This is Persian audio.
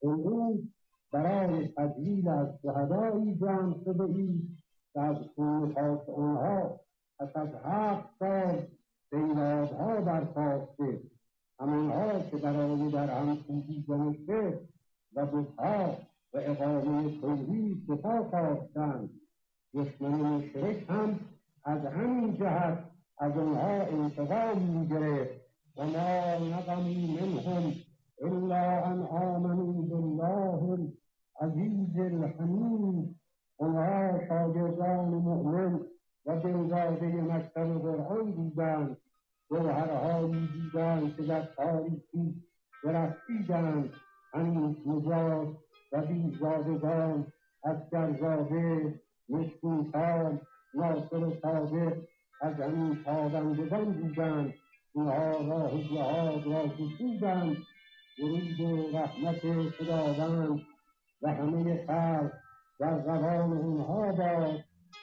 امروز برای تجلیل از شهدایی جمع شده اید که از خون خاک آنها پس از 7 سال بیرادها برخاسته، همانها که برای در هم کوبیدن شرک و بتها و اقامه توحید دفاع خواستند. دشمن مشرک هم از همین جهت از آنها انتقام می‌گرفت و ما نقموا منهم الا ان آمنوا بالله العزیز الحمید. آنها شاگردان مؤمن و دلداده مکتب قرآن بودند، جوهرهایی بودند که در تاریکی درخشیدند، همین نژاد و بیزادگان اسکرزاده، مشکین‌خان، ناصر صادق از همین تابندگان بودند. اینها راه جهاد را گشودند. درود و رحمت خداوند و همه خلق در زبان اونها باد.